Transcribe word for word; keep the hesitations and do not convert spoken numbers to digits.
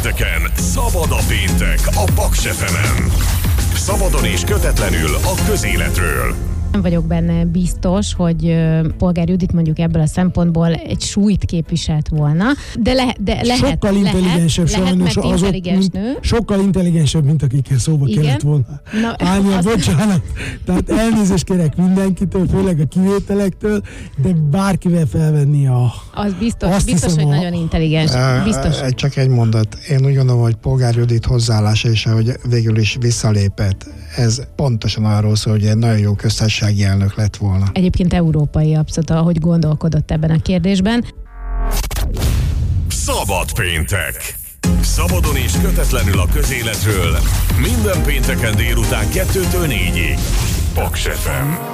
pénteken szabad a péntek a Paks ef emen. Szabadon és kötetlenül a közéletről. Nem vagyok benne biztos, hogy Polgár Judit mondjuk ebből a szempontból egy súlyt képviselt volna, de, le, de lehet, sokkal intelligensebb lehet, sajnos lehet, azok, intelligens nő. Sokkal intelligensebb, mint akikkel szóba Igen? kellett volna Na, állnia, az... bocsánat. Tehát elnézést kérek mindenkitől, főleg a kivételektől, de bárkivel felvenni a... Az biztos, Azt biztos hiszem, hogy a... nagyon intelligens. Biztos. Csak egy mondat. Én úgy gondolom, hogy Polgár Judit hozzáállása és hogy végül is visszalépett, ez pontosan arról szól, hogy egy nagyon jó köztársasági elnök lett volna. Egyébként európai abszolút, ahogy gondolkodott ebben a kérdésben. Szabad péntek. Szabadon és kötetlenül a közéletről. Minden pénteken délután kettőtől négyig. Paks ef em.